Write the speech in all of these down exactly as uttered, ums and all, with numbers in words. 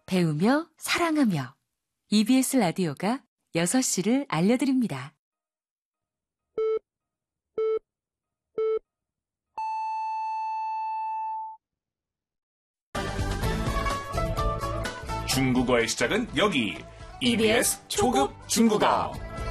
배우며 사랑하며 이비에스 라디오가 여섯 시를 알려드립니다. 중국어의 시작은 여기 이비에스 초급 중국어.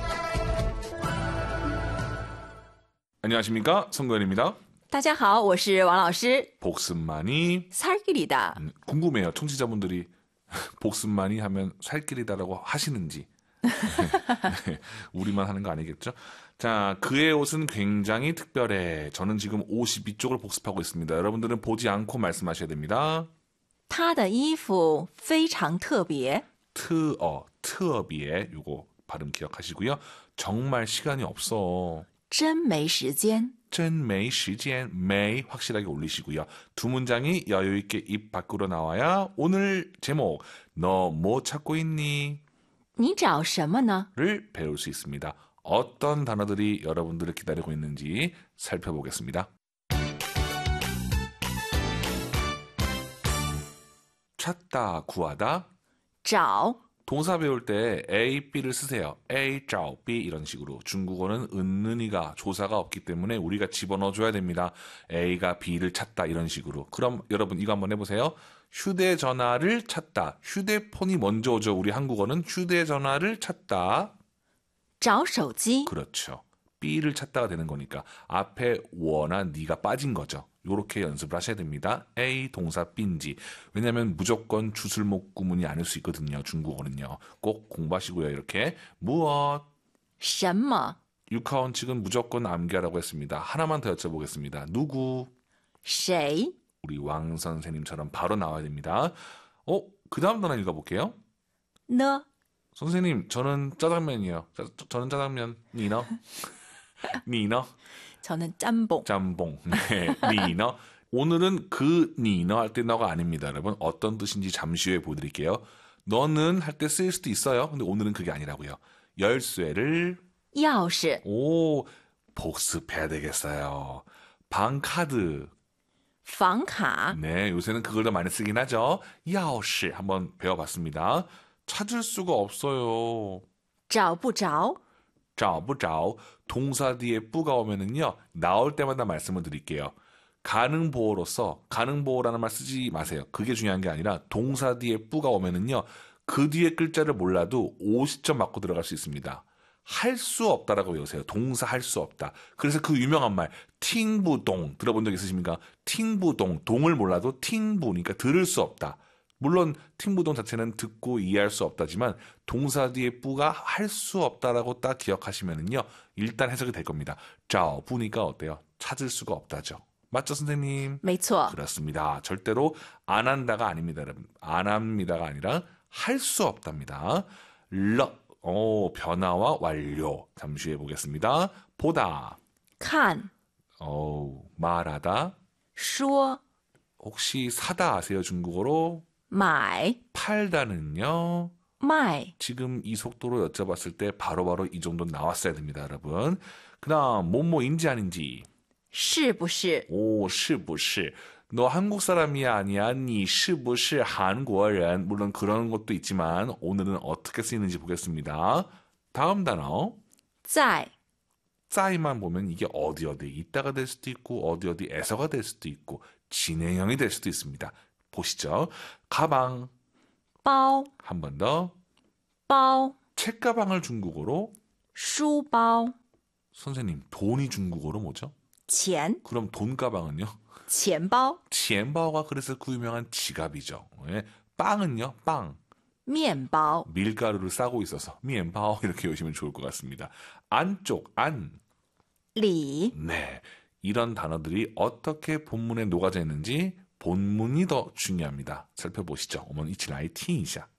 안녕하십니까, 성도연입니다. 大家好，我是王老师。 복습만이 살길이다. 음, 궁금해요. 청취자분들이 복습만이 하면 살길이다라고 하시는지. 네, 우리만 하는 거 아니겠죠? 자, 그의 옷은 굉장히 특별해. 저는 지금 오십이 쪽을 복습하고 있습니다. 여러분들은 보지 않고 말씀하셔야 됩니다. 他的衣服非常特别. 트어, 트어비에 요거 발음 기억하시고요. 정말 시간이 없어. 真没时间. 真没时间, 매 확실하게 올리시고요. 두 문장이 여유 있게 입 밖으로 나와야 오늘 제목 너 뭐 찾고 있니? 你找什么呢? 를 배울 수 있습니다. 어떤 단어들이 여러분들을 기다리고 있는지 살펴보겠습니다. 찾다, 구하다. 找. 동사 배울 때 A, B를 쓰세요. A, 找, B 이런 식으로. 중국어는 은는이가 조사가 없기 때문에 우리가 집어넣어줘야 됩니다. A가 B를 찾다 이런 식으로. 그럼 여러분 이거 한번 해보세요. 휴대전화를 찾다. 휴대폰이 먼저 오죠. 우리 한국어는 휴대전화를 찾다. 找手机. 그렇죠. B를 찾다가 되는 거니까 앞에 워나 니가 빠진 거죠. 요렇게 연습을 하셔야 됩니다. A 동사 B인지. 왜냐하면 무조건 주술목 구문이 아닐 수 있거든요. 중국어는요. 꼭 공부하시고요. 이렇게 무엇? 什么? 육하원칙은 무조건 암기하라고 했습니다. 하나만 더 여쭤보겠습니다. 누구? 谁? 우리 왕 선생님처럼 바로 나와야 됩니다. 어? 그 다음 단어 읽어볼게요. 너? 선생님, 저는 짜장면이요. 저, 저는 짜장면. 니너? 니너? 저는 짬뽕. 짬뽕. 네, 니너. 오늘은 그 니너 할 때 너가 아닙니다. 여러분, 어떤 뜻인지 잠시 후에 보여드릴게요. 너는 할 때 쓰일 수도 있어요. 근데 오늘은 그게 아니라고요. 열쇠를 钥匙. 오, 복습해야 되겠어요. 방카드. 房卡. 네, 요새는 그걸 더 많이 쓰긴 하죠. 钥匙 한번 배워봤습니다. 찾을 수가 없어요. 找不着. 找不着 동사 뒤에 뿌가 오면은요 나올 때마다 말씀을 드릴게요. 가능보호로서 가능보호라는 말 쓰지 마세요. 그게 중요한 게 아니라 동사 뒤에 뿌가 오면은요 그 뒤에 글자를 몰라도 오십 점 맞고 들어갈 수 있습니다. 할 수 없다라고 외우세요. 동사 할 수 없다. 그래서 그 유명한 말 팅부동 들어본 적 있으십니까? 팅부동 동을 몰라도 팅부니까 들을 수 없다. 물론 팅부동 자체는 듣고 이해할 수 없다지만 동사 뒤에 뿌가 할 수 없다라고 딱 기억하시면은요 일단 해석이 될 겁니다. 자, 부니까 어때요? 찾을 수가 없다죠. 맞죠, 선생님? 没错. 그렇습니다. 절대로 안 한다가 아닙니다, 여러분. 안 합니다가 아니라 할 수 없답니다. 러, 오, 변화와 완료. 잠시 후에 보겠습니다. 보다. 看. 오, 말하다. 说. 혹시 사다 아세요, 중국어로? 买. 팔다는요. 卖. 지금 이 속도로 여쭤봤을 때 바로바로 이 정도 나왔어야 됩니다, 여러분. 그 다음 뭐뭐인지 아닌지. 是不是? 오, 是不是? 너 한국 사람이야 아니야? 你是不是韩国人? 물론 그런 것도 있지만 오늘은 어떻게 쓰이는지 보겠습니다. 다음 단어. 在. 在만 보면 이게 어디 어디 있다가 될 수도 있고 어디 어디에서가 될 수도 있고 진행형이 될 수도 있습니다. 보시죠. 가방. 包. 한 번 더. 包. 책가방을 중국어로. 书包. 선생님, 돈이 중국어로 뭐죠? 钱. 그럼 돈 가방은요? 钱包. 钱包가 그래서 그 유명한 지갑이죠. 예. 빵은요? 빵. 面包. 밀가루를 싸고 있어서 面包 이렇게 외우시면 좋을 것 같습니다. 안쪽, 안. 里. 네. 이런 단어들이 어떻게 본문에 녹아져 있는지 본문이 더 중요합니다. 살펴보시죠. 我们一起来听一下.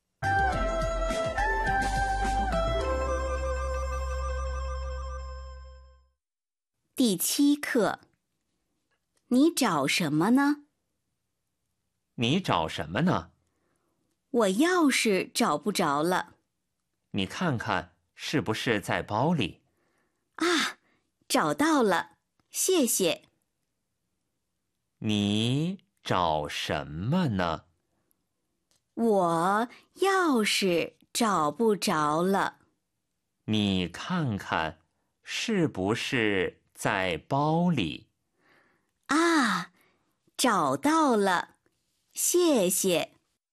第七课，你找什么呢？ 你找什么呢？ 我钥匙找不着了。 你看看是不是在包里？ 啊，找到了，谢谢。 你找什么呢？ 我钥匙找不着了。 你看看，是不是在包里？ 啊，找到了，谢谢。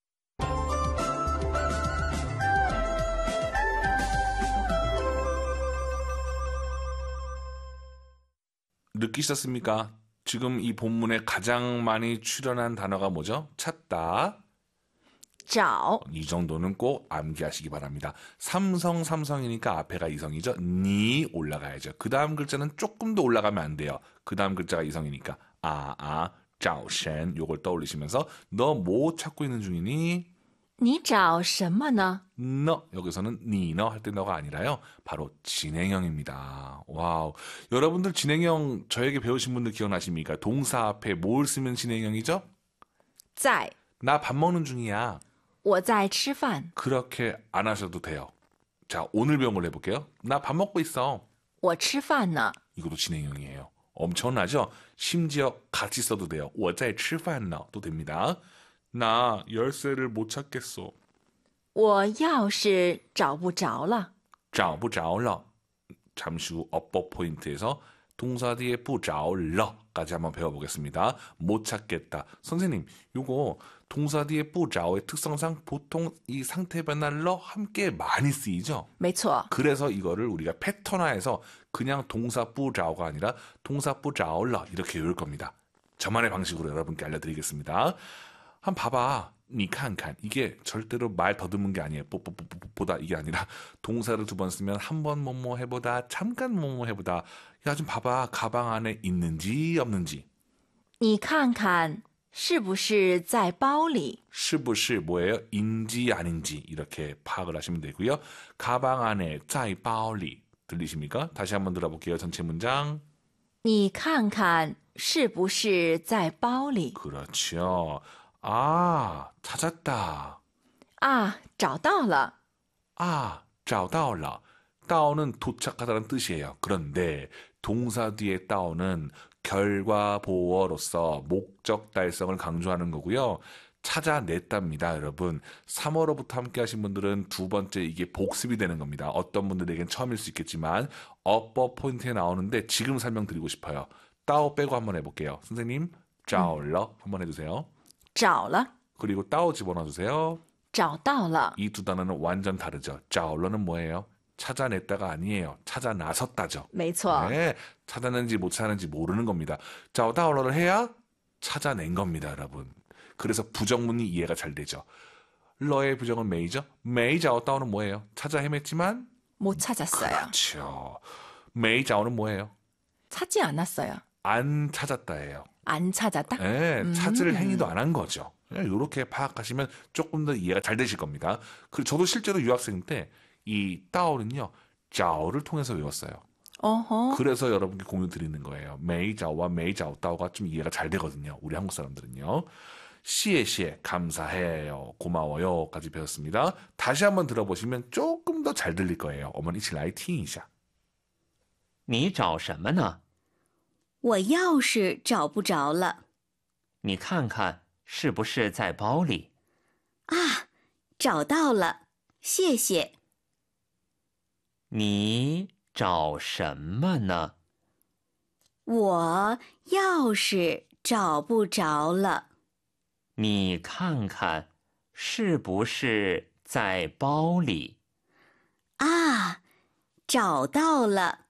느끼셨습니까? 지금 이 본문에 가장 많이 출연한 단어가 뭐죠? 찾다. 找 이 정도는 꼭 암기하시기 바랍니다. 삼성 삼성이니까 앞에가 이성이죠. 니 올라가야죠. 그 다음 글자는 조금 더 올라가면 안 돼요. 그 다음 글자가 이성이니까 아, 아, 짜오셴 요걸 떠올리시면서 너 뭐 찾고 있는 중이니? 你找什么呢？ 너 여기서는 니너 할 때 너가 아니라요. 바로 진행형입니다. 와우. 여러분들 진행형 저에게 배우신 분들 기억나십니까? 동사 앞에 뭘 쓰면 진행형이죠? 在， 나 밥 먹는 중이야. 我在吃饭。 그렇게 안 하셔도 돼요. 자, 오늘 배운 걸 해볼게요. 나 밥 먹고 있어. 我吃饭呢。 이것도 진행형이에요. 엄청나죠? 심지어 같이 써도 돼요. 我在吃饭呢도 됩니다. 나 열쇠를 못 찾겠어. 我钥匙找不着了。 找不着了. 잠시 후 어법 포인트에서 동사 뒤에 不着了까지 한번 배워보겠습니다. 못 찾겠다. 선생님, 요거 동사 뒤에 不着의 특성상 보통 이 상태 변화로 함께 많이 쓰이죠? 没错， 그래서 이거를 우리가 패턴화해서 그냥 동사 不着가 아니라 동사 不着了 이렇게 외울 겁니다. 저만의 방식으로 여러분께 알려드리겠습니다. 한번 봐봐. 니 칸칸. 이게 절대로 말 더듬은 게 아니에요. 뽀뽀뽀뽀보다 이게 아니라 동사를 두 번 쓰면 한 번 뭐뭐 해보다 잠깐 뭐뭐 해보다. 야, 좀 봐봐. 가방 안에 있는지 없는지. 你看看是不是在包里？ 是不是 뭐예요? 인지 아닌지 이렇게 파악을 하시면 되고요. 가방 안에 在包里 들리십니까? 다시 한번 들어볼게요. 전체 문장. 你看看是不是在包里？ 그렇죠. 아, 찾았다. 啊，找到了。 아, 找到了. 따오는 도착하다는 뜻이에요. 그런데 동사 뒤에 따오는 결과 보어로서 목적 달성을 강조하는 거고요. 찾아냈답니다, 여러분. 삼월호부터 함께 하신 분들은 두 번째 이게 복습이 되는 겁니다. 어떤 분들에겐 처음일 수 있겠지만 어법 포인트에 나오는데 지금 설명드리고 싶어요. 따오 빼고 한번 해볼게요. 선생님, 找了 한번 해주세요. 找了， 그리고 따오 집어넣어주세요. 找到了。 이 두 단어는 완전 다르죠. 找了는 뭐예요? 찾아냈다가 아니에요. 찾아 나섰다죠. 没错， 네, 찾았는지 못 찾았는지 모르는 겁니다. 找到了를 해야 찾아낸 겁니다, 여러분. 그래서 부정문이 이해가 잘 되죠. 러의 부정은 메이죠. 메이 找到는 뭐예요? 찾아 헤맸지만 못 찾았어요. 그렇죠. 메이 找는 뭐예요? 찾지 않았어요. 안 찾았다예요. 안 찾았다? 네, 음. 찾을 행위도 안 한 거죠. 이렇게 파악하시면 조금 더 이해가 잘 되실 겁니다. 그리고 저도 실제로 유학생 때 이 따오는요, 짜오를 통해서 외웠어요. 어허. 그래서 여러분께 공유 드리는 거예요. 메이 짜오와 메이 짜오 따오가 좀 이해가 잘 되거든요. 우리 한국 사람들은요. 시에시에 감사해요. 고마워요까지 배웠습니다. 다시 한번 들어보시면 조금 더 잘 들릴 거예요. 어머니 칠라이听一下. 你找什么呢？ 我钥匙找不着了。 你看看是不是在包里？ 啊，找到了，谢谢。 你找什么呢？ 我钥匙找不着了。 你看看是不是在包里？ 啊，找到了，